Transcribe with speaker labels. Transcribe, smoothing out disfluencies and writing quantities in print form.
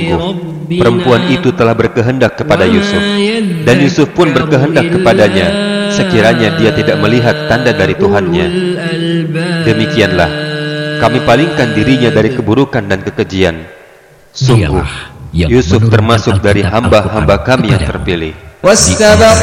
Speaker 1: Sungguh, perempuan itu telah berkehendak kepada Yusuf, dan Yusuf pun berkehendak kepadanya, sekiranya dia tidak melihat tanda dari Tuhannya. Demikianlah, kami palingkan dirinya dari keburukan dan kekejian. Sungguh, Yusuf termasuk dari hamba-hamba kami yang terpilih.